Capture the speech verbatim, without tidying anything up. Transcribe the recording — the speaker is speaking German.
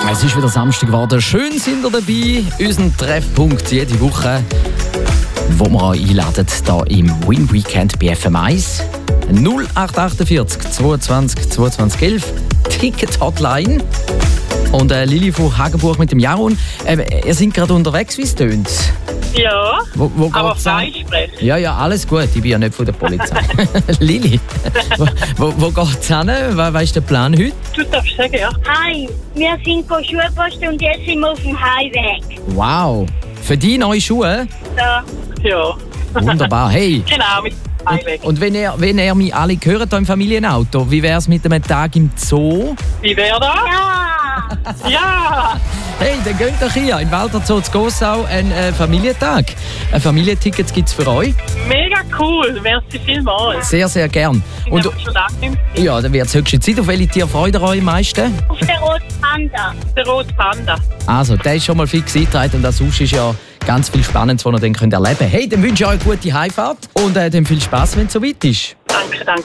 Es ist wieder Samstag geworden. Schön sind ihr dabei. Unseren Treffpunkt jede Woche, wo wir euch einladen, hier im Win Weekend bei F M eins. null acht achtundvierzig zweiundzwanzig zweiundzwanzig elf Ticket Hotline. Und äh, Lili von Hagenbuch mit dem Jaron. Äh, ihr seid gerade unterwegs, wie es tönt. Ja, wo, wo aber geht's frei sprechen. Ja, ja, alles gut. Ich bin ja nicht von der Polizei. Lili, wo, wo, wo geht's hin? Was ist der Plan heute? Du darfst sagen, ja. Hi, wir sind Schuhe posten und jetzt sind wir auf dem Heimweg. Wow. Für die neue Schuhe? Da. Ja. Wunderbar. Hey. Genau, mit dem Heimweg. Und, und wenn ihr, wenn ihr mich alle hört hier im Familienauto, wie wäre es mit einem Tag im Zoo? Wie wäre das? Ja! Ja! Hey, dann geht doch hier in Walter Zoo zu Gossau ein äh, Familientag. Ein Familienticket gibt es für euch. Mega cool, merci vielmals. Sehr, sehr gern. Ich Und habe schon lange nicht mehr. ja, dann wird es höchste Zeit. Auf welche Tiere freut ihr euch am meisten? Auf der roten Panda. Der rote Panda. Also, der ist schon mal fix eingetragen und das sonst ist ja ganz viel Spannendes, was ihr dann könnt erleben könnt. Hey, dann wünsche ich euch eine gute Heimfahrt und äh, dann viel Spaß, wenn es soweit ist. Danke, danke.